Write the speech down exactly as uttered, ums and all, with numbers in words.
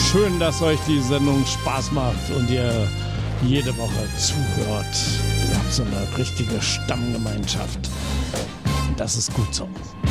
Schön, dass euch die Sendung Spaß macht und ihr jede Woche zuhört. Ihr habt so eine richtige Stammgemeinschaft. Das ist gut so.